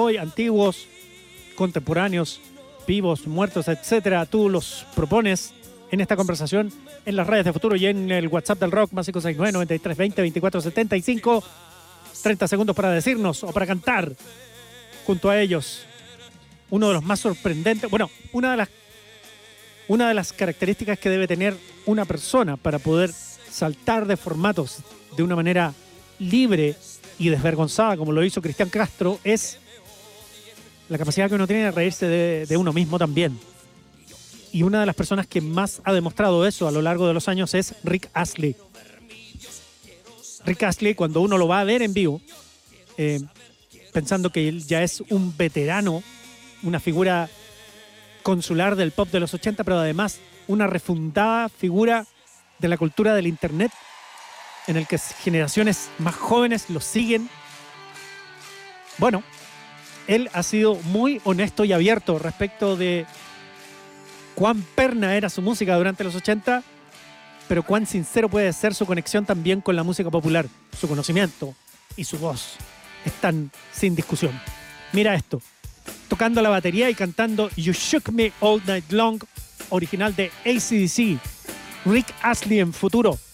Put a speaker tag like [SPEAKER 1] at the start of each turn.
[SPEAKER 1] hoy, antiguos, contemporáneos, vivos, muertos, etcétera. Tú los propones en esta conversación en las redes de Futuro y en el WhatsApp del Rock, más 569-9320-2475. 30 segundos para decirnos o para cantar junto a ellos. Uno de los más sorprendentes, bueno, una de las características que debe tener una persona para poder saltar de formatos de una manera libre y desvergonzada, como lo hizo Cristian Castro, es la capacidad que uno tiene de reírse de uno mismo también. Y una de las personas que más ha demostrado eso a lo largo de los años es Rick Astley. Rick Astley, cuando uno lo va a ver en vivo, pensando que él ya es un veterano, una figura consular del pop de los 80, pero además una refundada figura de la cultura del internet, en el que generaciones más jóvenes lo siguen. Bueno, él ha sido muy honesto y abierto respecto de cuán perna era su música durante los 80, pero cuán sincero puede ser su conexión también con la música popular. Su conocimiento y su voz están sin discusión. Mira esto, tocando la batería y cantando You Shook Me All Night Long, original de AC/DC. Rick Astley en Futuro.